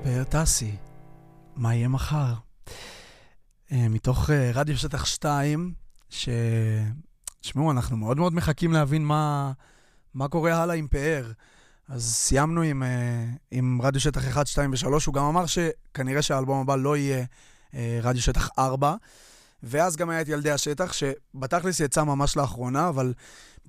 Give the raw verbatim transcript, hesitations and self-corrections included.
פאר טסי, מה יהיה מחר? מתוך רדיו שטח שתיים, ששמעו, אנחנו מאוד מאוד מחכים להבין מה, מה קורה הלאה עם פאר. אז סיימנו עם, עם רדיו שטח אחת, שתיים ושלוש, הוא גם אמר שכנראה שהאלבום הבא לא יהיה רדיו שטח ארבע, ואז גם היה את ילדי השטח, שבתכלס יצא ממש לאחרונה, אבל